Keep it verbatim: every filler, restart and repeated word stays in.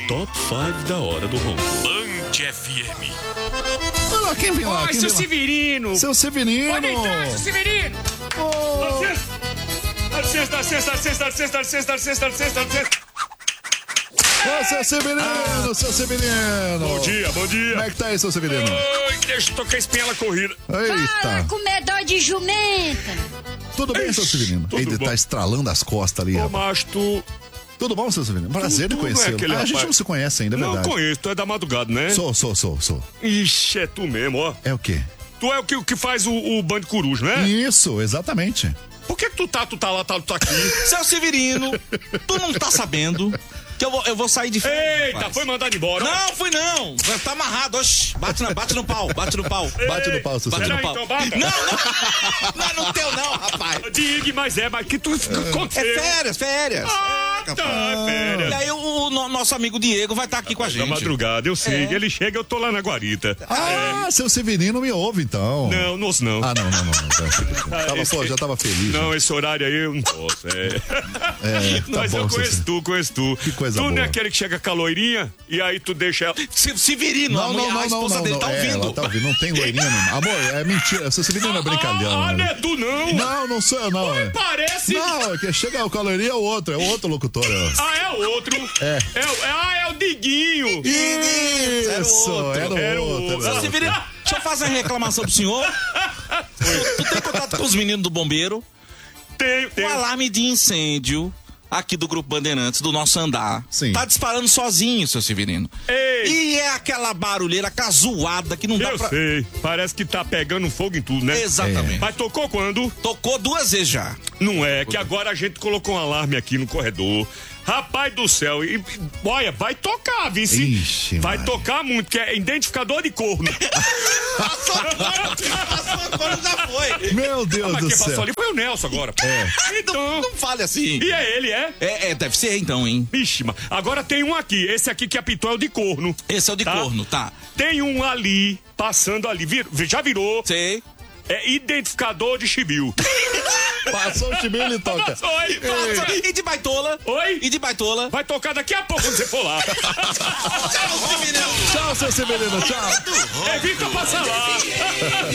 Top cinco da hora do ronco. Band F M. Olha lá, quem vem lá? Oi, Quem seu vem lá? Severino. Seu Severino. Pode entrar, seu Severino. Oh. Dá licença, dá licença, dá licença, dá licença, dá licença, dá licença, dá licença, dá licença. Ô, seu Severino, ah. seu Severino. Bom dia, bom dia. Como é que tá aí, seu Severino? Oi, deixa eu tocar a espinha na corrida. Eita. Fala, comedor de jumenta. Tudo bem, seu Severino? tudo Ele bom. tá estralando as costas ali, Ô, rapaz. mas tu... Tudo bom, seu Severino? Prazer Tu- de tu não é conhecê-lo. aquele Ah, a gente rapaz- não se conhece ainda, é Não verdade. conheço, tu é da madrugada, né? Sou, sou, sou, sou. Ixi, é tu mesmo, ó. É o quê? Tu é o que, o que faz o, o Band Coruja, né? Isso, exatamente. Por que que tu tá, tu tá lá, tá, tu tá aqui? Seu Severino, tu não tá sabendo que eu vou, eu vou sair de férias. Eita, rapaz. foi mandado embora. Não, fui não. Tá amarrado, oxi. Bate, na, bate no pau, bate no pau. Bate no pau, seu Bate Severino. no pau. Então bata. Não, não. Não é no teu não, rapaz. Diga, mas é, mas que tu É aconteceu? férias, férias. Ah, tá, é férias. E aí o, o no- nosso amigo Diego vai estar aqui com a Da gente. madrugada, eu sei. É. Ele chega, eu tô lá na guarita. Ah, seu Severino me ouve, então. Não, não ouço não. Ah, não, não, não. não. Ah, Tava, esse- pô, já tava feliz. Não, né? esse horário aí eu não posso. É. É, tá Mas bom, eu seu conheço Severino. tu, conheço tu. Que coisa tu não é boa. aquele que chega com a loirinha e aí tu deixa ela. Se- Severino, a, Não, mulher, não, não, a não, esposa não, dele não. tá É, ouvindo. ela tá ouvindo. Não tem loirinha, não. Amor, é mentira. Seu Severino é brincalhão. Ah, não né? é tu não. Não, não sou eu, não. É. Parece. Não, é que chega o caloria é o outro, é o outro locutor. É. Ah, é outro. É. É, o- ah, é o Diguinho. Isso, Era o outro. era o Era o outro. outro. Seu Severino, deixa eu fazer uma reclamação pro senhor. Tu tem contato com os meninos do bombeiro? Tenho, O tenho. alarme de incêndio aqui do Grupo Bandeirantes, do nosso andar, Sim. tá disparando sozinho, seu Severino. Ei. E é aquela barulheira, aquela zoada que não dá Eu pra... sei. Parece que tá pegando fogo em tudo, né? Exatamente. Mas tocou quando? Tocou duas vezes já. Não é, que agora a gente colocou um alarme aqui no corredor. Rapaz do céu, e, e, olha, vai tocar, vice. Ixi, vai Maria. tocar muito, que é identificador de corno. Agora já foi. Meu Deus Mas do quem passou céu. ali foi o Nelson agora. É. Então, Não, não fale assim. e é ele, é? É, é, deve ser então, hein? Vixe, mas agora tem um aqui, esse aqui que apitou é o de corno. Esse é o de Tá. corno, tá? Tem um ali, passando ali, vir- já virou, Sei. é identificador de chibio. Passou o chibinho e toca. Passou aí, Nossa, e de baitola? Oi? E de baitola? Vai tocar daqui a pouco quando você for lá. Tchau, seu Severino, tchau. Evita passar lá.